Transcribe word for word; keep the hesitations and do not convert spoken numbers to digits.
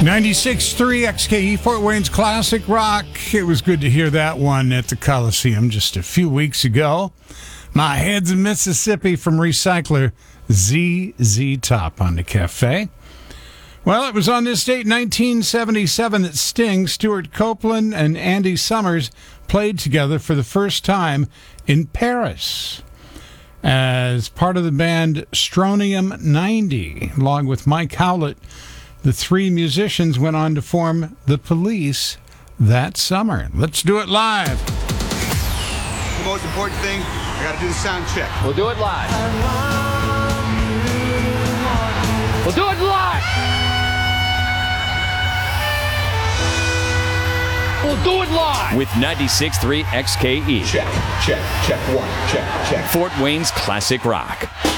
ninety-six point three X K E, Fort Wayne's Classic Rock. It was good to hear that one at the Coliseum just a few weeks ago. My Head's in Mississippi from Recycler, Z Z Top on the Cafe. Well, it was on this date, nineteen seventy-seven, that Sting, Stuart Copeland, and Andy Summers played together for the first time in Paris as part of the band Strontium ninety. Along with Mike Howlett, the three musicians went on to form The Police that summer. Let's do it live. The most important thing, I got to do the sound check. We'll do it live. We'll do it live. We'll do it live. With ninety-six point three X K E. Check, check, check one, check, check. Fort Wayne's Classic Rock.